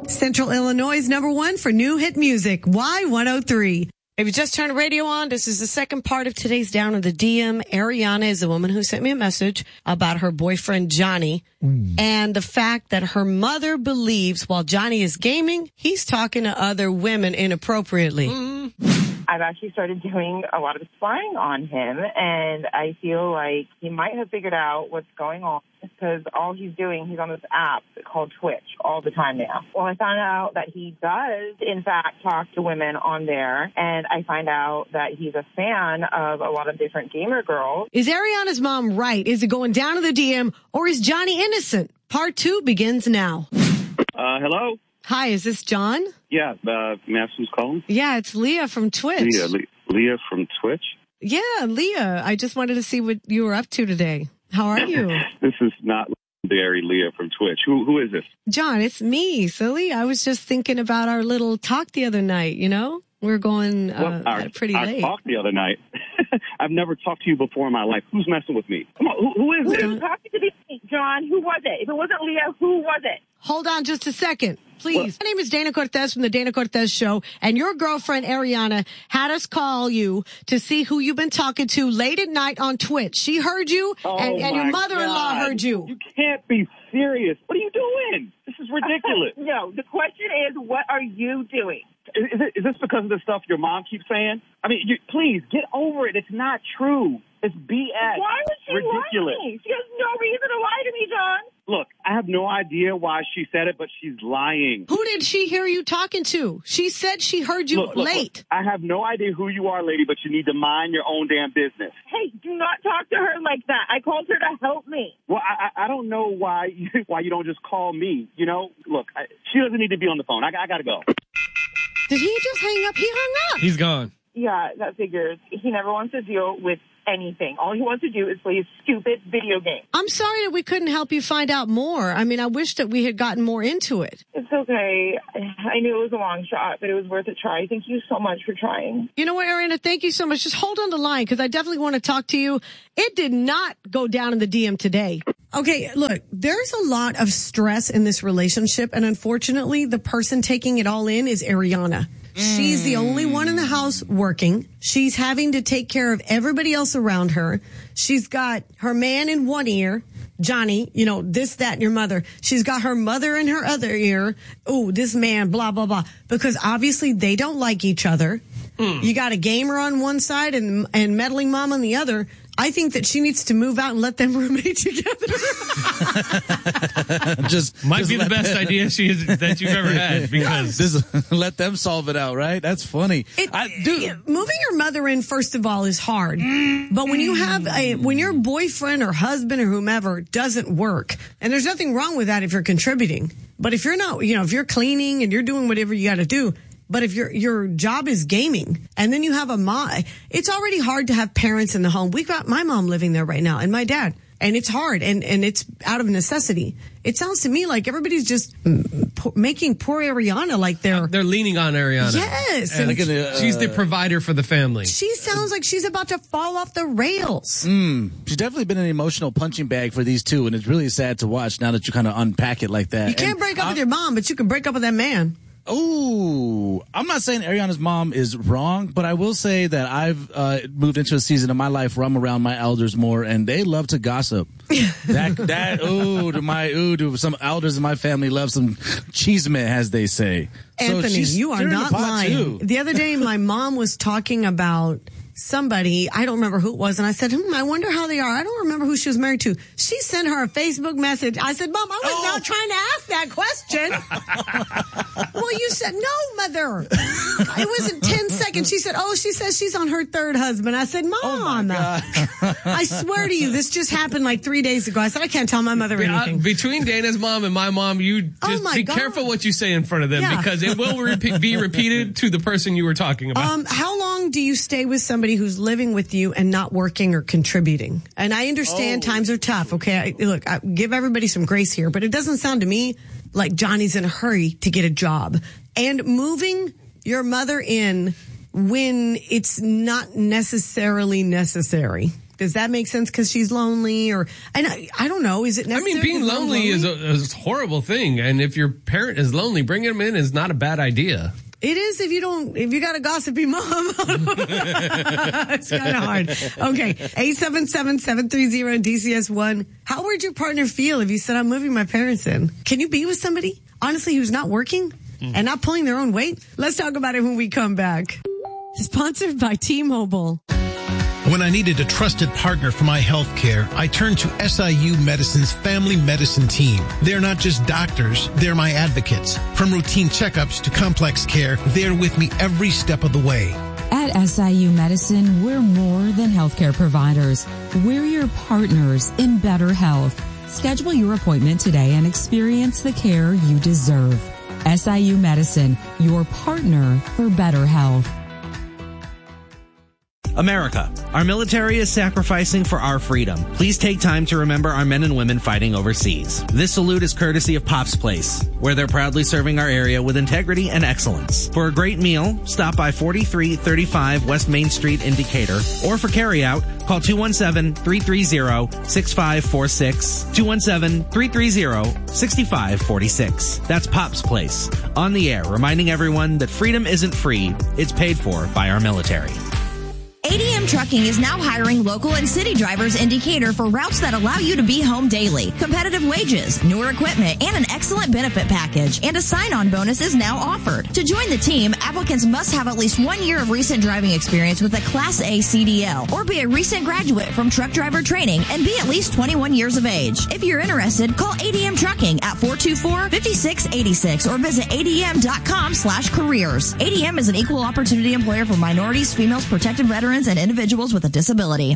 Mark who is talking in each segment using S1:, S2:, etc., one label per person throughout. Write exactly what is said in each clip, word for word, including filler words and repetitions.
S1: Central Illinois' number one for new hit music, Y one oh three. If you just turned the radio on, this is the second part of today's Down in the D M. Ariana is the woman who sent me a message about her boyfriend, Johnny, mm. and the fact that her mother believes while Johnny is gaming, he's talking to other women inappropriately. Mm.
S2: I've actually started doing a lot of spying on him, and I feel like he might have figured out what's going on because all he's doing, he's on this app called Twitch all the time now. Well, I found out that he does, in fact, talk to women on there, and I find out that he's a fan of a lot of different gamer girls.
S1: Is Ariana's mom right? Is it going down to the D M, or is Johnny innocent? Part two begins now.
S3: Uh, hello?
S1: Hi, is this John?
S3: Yeah, uh, may I ask who's calling?
S1: Yeah, it's Leah from Twitch.
S3: Leah, Le- Leah from Twitch?
S1: Yeah, Leah. I just wanted to see what you were up to today. How are you?
S3: This is not legendary Leah from Twitch. Who Who is this?
S1: John, it's me, silly. I was just thinking about our little talk the other night, you know? We're going uh,
S3: well, our,
S1: pretty
S3: our
S1: late.
S3: Our talk the other night. I've never talked to you before in my life. Who's messing with me? Come on, who, who is
S2: Who
S3: this?
S2: is talking to me, John? Who was it? If it wasn't Leah, who was it?
S1: Hold on just a second, please. What? My name is Dana Cortez from the Dana Cortez Show, and your girlfriend, Ariana, had us call you to see who you've been talking to late at night on Twitch. She heard you,
S3: oh
S1: and, and your mother-in-law
S3: God.
S1: heard you.
S3: You can't be serious. What are you doing? This is ridiculous.
S2: No, the question is, what are you doing?
S3: Is, is, it, is this because of the stuff your mom keeps saying? I mean, you, please, get over it. It's not true. It's B S.
S2: Why would she
S3: ridiculous.
S2: lie to me? She has no reason to lie to me, John.
S3: Look, I have no idea why she said it, but she's lying.
S1: Who did she hear you talking to? She said she heard you
S3: look, look,
S1: late.
S3: Look, I have no idea who you are, lady, but you need to mind your own damn business.
S2: Hey, do not talk to her like that. I called her to help me.
S3: Well, I, I don't know why you, why you don't just call me. You know, look, I, she doesn't need to be on the phone. I, I got to go.
S1: Did he just hang up? He hung up.
S4: He's gone.
S2: Yeah, that figures. He never wants to deal with anything. All he wants to do is play a stupid video game.
S1: I'm sorry that we couldn't help you find out more. I mean, I wish that we had gotten more into it.
S2: It's okay. I knew it was a long shot, but it was worth a try. Thank you so much for trying.
S1: You know what, Ariana? Thank you so much. Just hold on the line because I definitely want to talk to you. It did not go down in the D M today. Okay, look, there's a lot of stress in this relationship, and unfortunately, the person taking it all in is Ariana. She's the only one in the house working. She's having to take care of everybody else around her. She's got her man in one ear, Johnny, you know, this, that, and your mother. She's got her mother in her other ear. Oh, this man, blah, blah, blah. Because obviously they don't like each other. Mm. You got a gamer on one side and, and meddling mom on the other. I think that she needs to move out and let them roommate together.
S4: just might just be the best them. idea she is, that you've ever had because
S5: just let them solve it out, right? That's funny.
S1: It, I, dude, moving your mother in, first of all, is hard. But when you have a when your boyfriend or husband or whomever doesn't work, and there's nothing wrong with that if you're contributing. But if you're not, you know, if you're cleaning and you're doing whatever you got to do. But if your your job is gaming and then you have a mom, it's already hard to have parents in the home. We've got my mom living there right now and my dad. And it's hard and, and it's out of necessity. It sounds to me like everybody's just po- making poor Ariana like they're...
S4: They're leaning on Ariana.
S1: Yes.
S4: And and uh, she's the provider for the family.
S1: She sounds like she's about to fall off the rails.
S5: Mm, she's definitely been an emotional punching bag for these two. And it's really sad to watch now that you kind of unpack it like that.
S1: You can't
S5: and
S1: break up
S5: I'm,
S1: with your mom, but you can break up with that man.
S5: Oh, I'm not saying Ariana's mom is wrong, but I will say that I've uh, moved into a season of my life where I'm around my elders more, and they love to gossip. that that ooh, to my ooh, to some elders in my family love some cheeseman, as they say.
S1: Anthony,
S5: so
S1: you are not lying.
S5: Too.
S1: The other day, my mom was talking about somebody, I don't remember who it was, and I said, hmm, I wonder how they are. I don't remember who she was married to. She sent her a Facebook message. I said, Mom, I was oh. not trying to ask that question. Well, you said, no, Mother. It wasn't ten seconds. She said, oh, she says she's on her third husband. I said, Mom,
S5: oh my God.
S1: I swear to you, this just happened like three days ago. I said, I can't tell my mother
S4: yeah,
S1: anything.
S4: Between Dana's mom and my mom, you just
S1: oh
S4: be
S1: God.
S4: careful what you say in front of them
S1: yeah.
S4: because it will repeat, be repeated to the person you were talking about.
S1: Um, how long do you stay with somebody who's living with you and not working or contributing? And I understand
S5: oh.
S1: times are tough. Okay. I, look, I give everybody some grace here, but it doesn't sound to me like Johnny's in a hurry to get a job. And moving your mother in when it's not necessarily necessary. Does that make sense because she's lonely? Or I, I don't know. Is it necessary?
S4: I mean, being lonely, lonely? Is, a, is a horrible thing. And if your parent is lonely, bringing them in is not a bad idea.
S1: It is if you don't, if you got a gossipy mom. It's kind of hard. Okay. eight seven seven, seven three zero, D C S one. How would your partner feel if you said, I'm moving my parents in? Can you be with somebody, honestly, who's not working mm. and not pulling their own weight? Let's talk about it when we come back. Sponsored by T-Mobile.
S6: When I needed a trusted partner for my health care, I turned to S I U Medicine's Family Medicine Team. They're not just doctors, they're my advocates. From routine checkups to complex care, they're with me every step of the way.
S7: At S I U Medicine, we're more than healthcare providers. We're your partners in better health. Schedule your appointment today and experience the care you deserve. S I U Medicine, your partner for better health.
S8: America, our military is sacrificing for our freedom. Please take time to remember our men and women fighting overseas. This salute is courtesy of Pop's Place, where they're proudly serving our area with integrity and excellence. For a great meal, stop by forty-three thirty-five West Main Street in Decatur, or for carryout, call two one seven, three three zero, six five four six, two one seven, three three zero, six five four six. That's Pop's Place, on the air, reminding everyone that freedom isn't free, it's paid for by our military.
S9: A D M Trucking is now hiring local and city drivers in Decatur for routes that allow you to be home daily. Competitive wages, newer equipment, and an excellent benefit package. And a sign-on bonus is now offered. To join the team, applicants must have at least one year of recent driving experience with a Class A C D L or be a recent graduate from truck driver training and be at least twenty-one years of age. If you're interested, call A D M Trucking at four two four, five six eight six or visit A D M dot com slash careers. A D M is an equal opportunity employer for minorities, females, protected veterans, and individuals with a disability.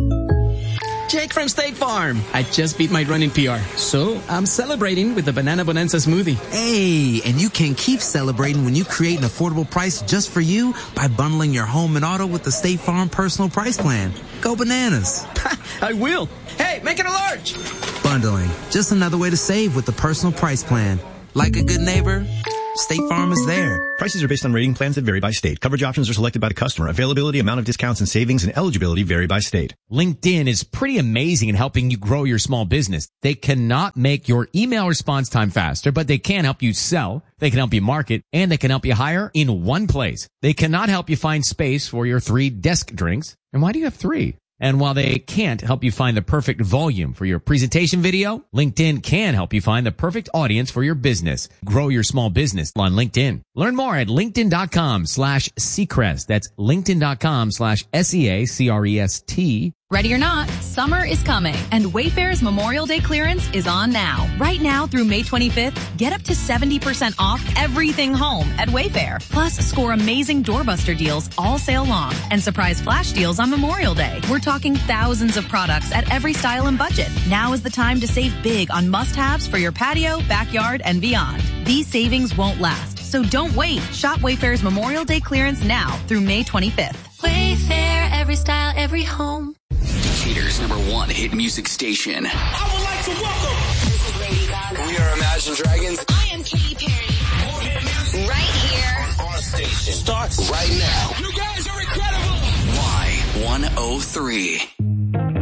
S10: Jake from State Farm. I just beat my running P R, so I'm celebrating with the Banana Bonanza smoothie.
S11: Hey, and you can keep celebrating when you create an affordable price just for you by bundling your home and auto with the State Farm Personal Price Plan. Go bananas.
S10: I will. Hey, make it a large.
S11: Bundling, just another way to save with the Personal Price Plan. Like a good neighbor, State Farm is there.
S12: Prices are based on rating plans that vary by state. Coverage options are selected by the customer. Availability, amount of discounts and savings, and eligibility vary by state.
S13: LinkedIn is pretty amazing in helping you grow your small business. They cannot make your email response time faster, but they can help you sell, they can help you market, and they can help you hire in one place. They cannot help you find space for your three desk drinks. And why do you have three? And while they can't help you find the perfect volume for your presentation video, LinkedIn can help you find the perfect audience for your business. Grow your small business on LinkedIn. Learn more at linkedin.com slash Seacrest. That's linkedin.com slash S-E-A-C-R-E-S-T.
S14: Ready or not, summer is coming, and Wayfair's Memorial Day clearance is on now. Right now through May twenty-fifth, get up to seventy percent off everything home at Wayfair. Plus, score amazing doorbuster deals all sale long and surprise flash deals on Memorial Day. We're talking thousands of products at every style and budget. Now is the time to save big on must-haves for your patio, backyard, and beyond. These savings won't last, so don't wait. Shop Wayfair's Memorial Day clearance now through May twenty-fifth.
S15: Wayfair, every style, every home.
S16: Decatur's number one hit music station.
S17: I would like to welcome.
S16: This is Lady Gaga. We are Imagine Dragons.
S15: I am Katy Perry.
S17: More hit music.
S15: Right here.
S17: Our station
S16: starts right now.
S17: You guys are incredible.
S16: Y one oh three.